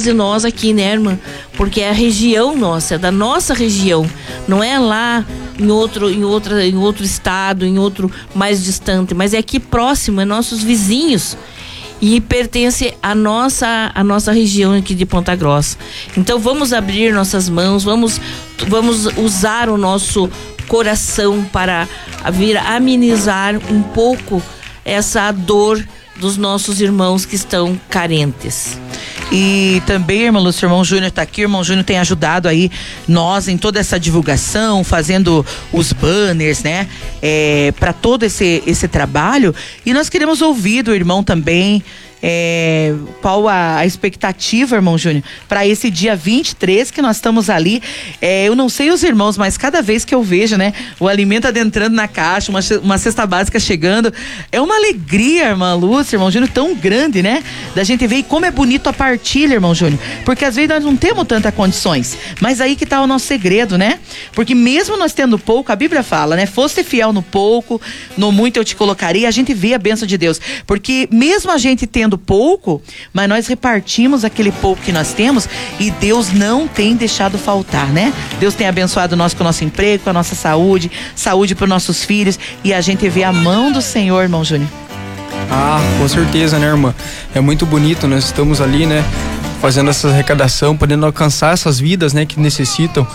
de nós aqui, né, irmã? Porque é a região nossa, é da nossa região. Não é lá em outro estado, em outro mais distante, mas é aqui próximo, é nossos vizinhos. E pertence à nossa região aqui de Ponta Grossa. Então vamos abrir nossas mãos, vamos usar o nosso coração para vir amenizar um pouco essa dor dos nossos irmãos que estão carentes. E também, irmã Lúcia, o irmão Júnior está aqui, o irmão Júnior tem ajudado aí nós em toda essa divulgação, fazendo os banners, né? Para todo esse trabalho. E nós queremos ouvir do irmão também qual a expectativa, irmão Júnior, para esse dia 23 que nós estamos ali. Eu não sei os irmãos, mas cada vez que eu vejo, né, o alimento adentrando na caixa, uma cesta básica chegando, é uma alegria, irmã Lúcia, irmão Júnior, tão grande, né? Da gente ver como é bonito a partilha, irmão Júnior, porque às vezes nós não temos tantas condições, mas aí que tá o nosso segredo, né? Porque mesmo nós tendo pouco, a Bíblia fala, né? Foste fiel no pouco, no muito eu te colocarei. A gente vê a bênção de Deus, porque mesmo a gente tendo pouco, mas nós repartimos aquele pouco que nós temos e Deus não tem deixado faltar, né? Deus tem abençoado nós com o nosso emprego, com a nossa saúde para os nossos filhos, e a gente vê a mão do Senhor, irmão Júnior. Com certeza, né, irmã? É muito bonito, nós estamos ali, né, fazendo essa arrecadação, podendo alcançar essas vidas, né, que necessitam.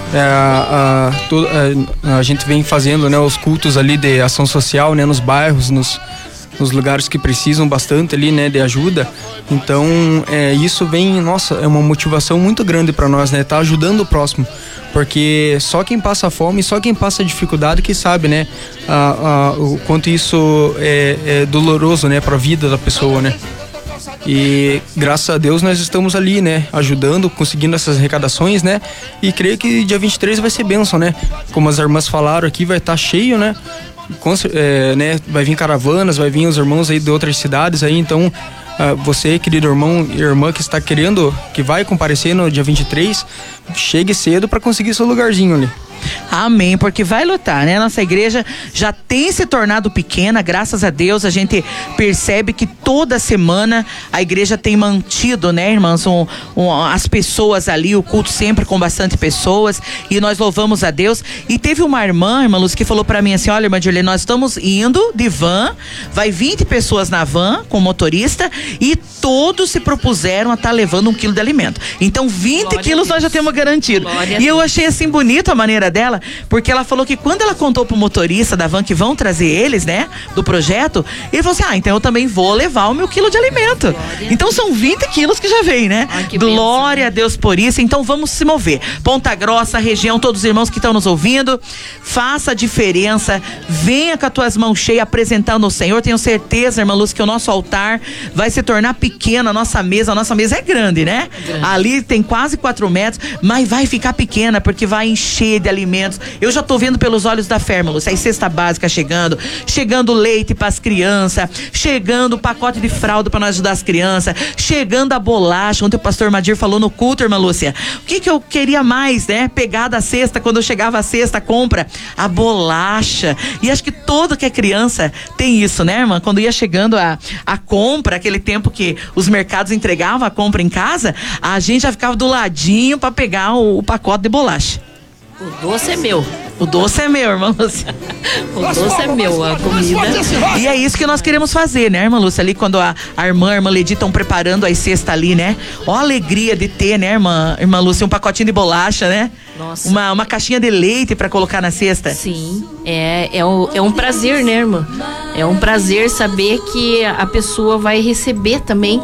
A gente vem fazendo, né, os cultos ali de ação social, né, nos bairros, nos lugares que precisam bastante ali, né, de ajuda. Então, isso vem, nossa, é uma motivação muito grande para nós, né, tá ajudando o próximo, porque só quem passa fome, só quem passa dificuldade que sabe, né, o quanto isso é doloroso, né, para a vida da pessoa, né. E graças a Deus nós estamos ali, né, ajudando, conseguindo essas arrecadações, né, e creio que dia 23 vai ser bênção, né, como as irmãs falaram aqui, vai estar cheio, né, né, vai vir caravanas, vai vir os irmãos aí de outras cidades aí, então você, querido irmão e irmã que está querendo, que vai comparecer no dia 23, chegue cedo para conseguir seu lugarzinho ali. Amém, porque vai lutar, né? Nossa igreja já tem se tornado pequena, graças a Deus. A gente percebe que toda semana a igreja tem mantido, né, irmãs, as pessoas ali, o culto sempre com bastante pessoas, e nós louvamos a Deus. E teve uma irmã Luz, que falou pra mim assim: olha, irmã Juliana, nós estamos indo de van, vai 20 pessoas na van com motorista, e todos se propuseram a estar levando 1 quilo de alimento. Então 20 quilos nós já temos garantido. E eu achei assim bonito a maneira dela, porque ela falou que quando ela contou pro motorista da van que vão trazer eles, né, do projeto, ele falou assim: então eu também vou levar o meu quilo de alimento. Então são 20 quilos que já vem, né? Glória a Deus por isso. Então vamos se mover. Ponta Grossa, região, todos os irmãos que estão nos ouvindo, faça a diferença, venha com as tuas mãos cheias apresentando ao Senhor. Tenho certeza, irmã Luz, que o nosso altar vai se tornar pequeno. A nossa mesa é grande, né? Ali tem quase 4 metros, mas vai ficar pequena, porque vai encher de alimentos. Eu já tô vendo pelos olhos da fé, irmã Lúcia, aí cesta básica chegando leite para as crianças, chegando o pacote de fralda para nós ajudar as crianças, chegando a bolacha. Ontem o pastor Madir falou no culto, irmã Lúcia, o que eu queria mais, né? Pegar da cesta, quando eu chegava a cesta, compra a bolacha. E acho que todo que é criança tem isso, né, irmã? Quando ia chegando a compra, aquele tempo que os mercados entregavam a compra em casa, a gente já ficava do ladinho para pegar o pacote de bolacha. O doce é meu. O doce é meu, irmã Lúcia. O doce é meu, a comida. E é isso que nós queremos fazer, né, irmã Lúcia? Ali quando a irmã Ledi estão preparando as cestas ali, né? Ó a alegria de ter, né, irmã Lúcia, um pacotinho de bolacha, né? Nossa. Uma caixinha de leite para colocar na cesta. Sim, é um prazer, né, irmã? É um prazer saber que a pessoa vai receber também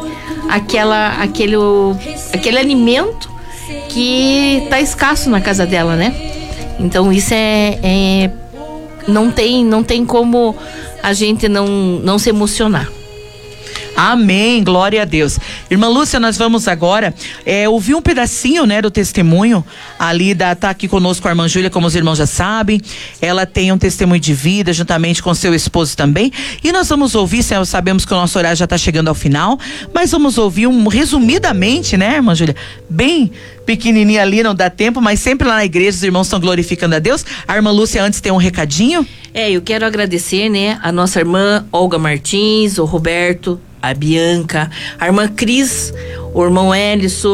aquele alimento que tá escasso na casa dela, né? Então isso não tem como a gente não se emocionar. Amém, glória a Deus. Irmã Lúcia, nós vamos agora ouvir um pedacinho, né, do testemunho ali tá aqui conosco a irmã Júlia, como os irmãos já sabem. Ela tem um testemunho de vida juntamente com seu esposo também, e nós vamos ouvir, sabemos que o nosso horário já está chegando ao final, mas vamos ouvir resumidamente, né, irmã Júlia, bem pequenininha ali, não dá tempo, mas sempre lá na igreja os irmãos estão glorificando a Deus. A irmã Lúcia antes tem um recadinho. Eu quero agradecer, né, a nossa irmã Olga Martins, o Roberto, a Bianca, a irmã Cris, o irmão Elisso,